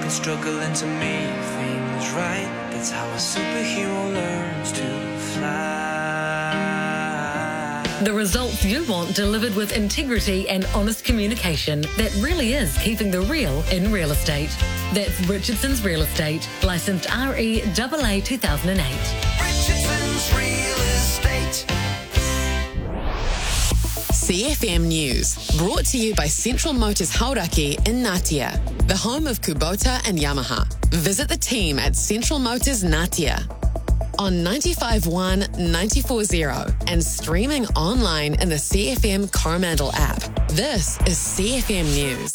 and struggling to make things right. That's how a superhero learns to fly. The results you want delivered with integrity and honest communication that really is keeping the real in real estate. That's Richardson's Real Estate, licensed REAA 2008. Richardson's Real Estate. CFM News, brought to you by Central Motors Hauraki in Ngatea, the home of Kubota and Yamaha. Visit the team at Central Motors Ngatea on 95.1, 94.0 and streaming online in the CFM Coromandel app. This is CFM News.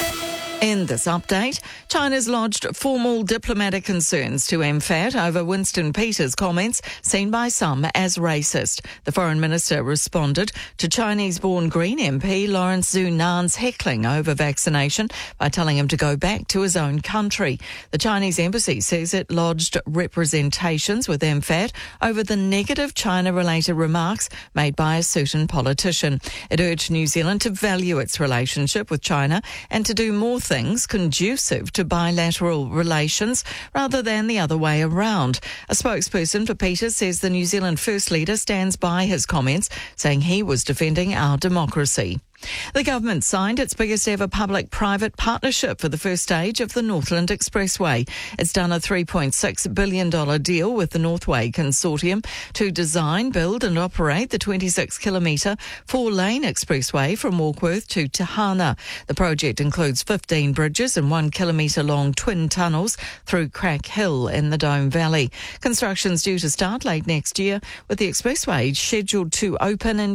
In this update, China's lodged formal diplomatic concerns to MFAT over Winston Peters' comments seen by some as racist. The Foreign Minister responded to Chinese-born Green MP Lawrence Zunan's heckling over vaccination by telling him to go back to his own country. The Chinese embassy says it lodged representations with MFAT over the negative China-related remarks made by a certain politician. It urged New Zealand to value its relationship with China and to do more things conducive to bilateral relations rather than the other way around. A spokesperson for Peters says the New Zealand First Leader stands by his comments, saying he was defending our democracy. The government signed its biggest ever public-private partnership for the first stage of the Northland Expressway. It's done a $3.6 billion deal with the Northway Consortium to design, build and operate the 26-kilometre four-lane expressway from Warkworth to Tahana. The project includes 15 bridges and 1 kilometre-long twin tunnels through Crack Hill in the Dome Valley. Construction's due to start late next year, with the expressway scheduled to open in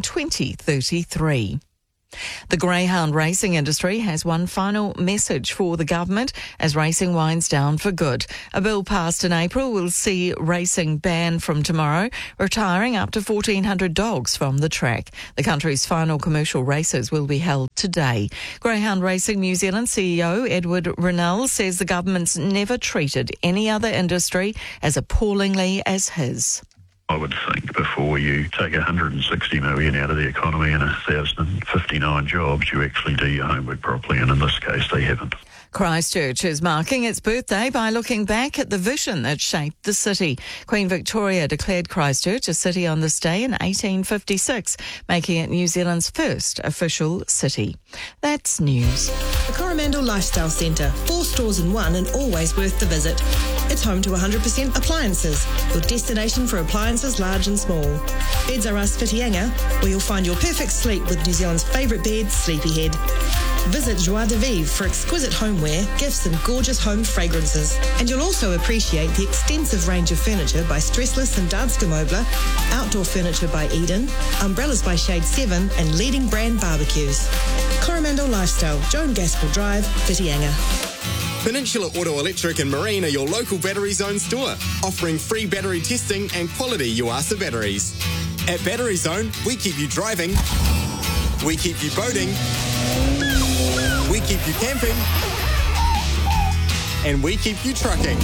2033. The greyhound racing industry has one final message for the government as racing winds down for good. A bill passed in April will see racing banned from tomorrow, retiring up to 1,400 dogs from the track. The country's final commercial races will be held today. Greyhound Racing New Zealand CEO Edward Rennell says the government's never treated any other industry as appallingly as his. I would think before you take 160 million out of the economy and 1,059 jobs, you actually do your homework properly, and in this case they haven't. Christchurch is marking its birthday by looking back at the vision that shaped the city. Queen Victoria declared Christchurch a city on this day in 1856, making it New Zealand's first official city. That's news. The Coromandel Lifestyle Centre, 4 stores in one and always worth the visit. It's home to 100% appliances, your destination for appliances large and small. Beds R Us Whitianga, where you'll find your perfect sleep with New Zealand's favourite bed, Sleepyhead. Visit Joie de Vivre for exquisite homeware, gifts and gorgeous home fragrances. And you'll also appreciate the extensive range of furniture by Stressless and Danske Möbler, outdoor furniture by Eden, umbrellas by Shade 7 and leading brand barbecues. Coromandel Lifestyle, Joan Gaskell Drive, Whitianga. Peninsula Auto Electric and Marine are your local Battery Zone store, offering free battery testing and quality Yuasa batteries. At Battery Zone, we keep you driving, we keep you boating, we keep you camping, and we keep you trucking.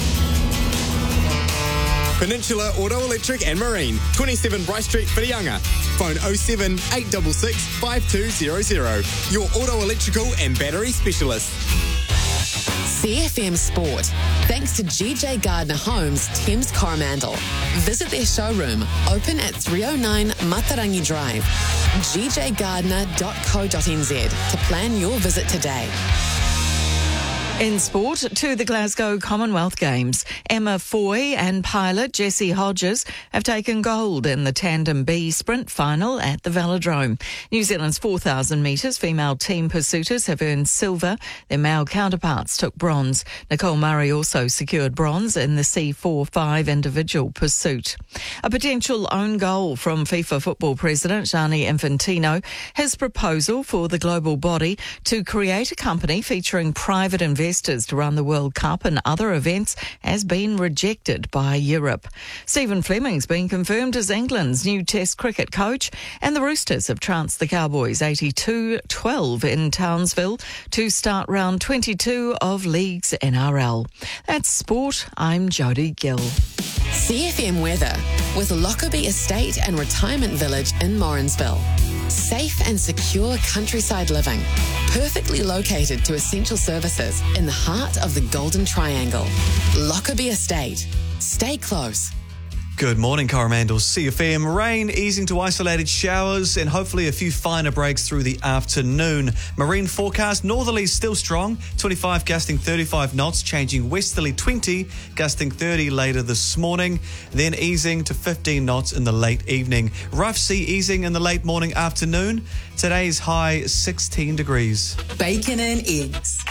Peninsula Auto Electric and Marine, 27 Bryce Street, Whitianga. Phone 07 866 5200. Your auto electrical and battery specialist. CFM Sport, thanks to GJ Gardner Homes, Thames Coromandel. Visit their showroom, open at 309 Matarangi Drive. gjgardner.co.nz to plan your visit today. In sport, to the Glasgow Commonwealth Games, Emma Foy and pilot Jessie Hodges have taken gold in the Tandem B sprint final at the Velodrome. New Zealand's 4,000 metres female team pursuiters have earned silver. Their male counterparts took bronze. Nicole Murray also secured bronze in the C4-5 individual pursuit. A potential own goal from FIFA football president Gianni Infantino, his proposal for the global body to create a company featuring private investors to run the World Cup and other events has been rejected by Europe. Stephen Fleming's been confirmed as England's new Test cricket coach, and the Roosters have trounced the Cowboys 82-12 in Townsville to start round 22 of League's NRL. That's sport. I'm Jodie Gill. CFM weather with Lockerbie Estate and Retirement Village in Morrinsville. Safe and secure countryside living, perfectly located to essential services in the heart of the Golden Triangle. Lockerbie Estate. Stay close. Good morning, Coromandel CFM. Rain easing to isolated showers and hopefully a few finer breaks through the afternoon. Marine forecast, northerly still strong, 25 gusting 35 knots, changing westerly 20, gusting 30 later this morning, then easing to 15 knots in the late evening. Rough sea easing in the late morning afternoon. Today's high 16 degrees. Bacon and eggs.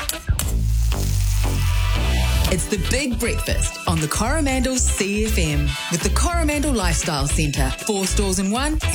It's the Big Breakfast on the Coromandel CFM with the Coromandel Lifestyle Centre. 4 stores in one.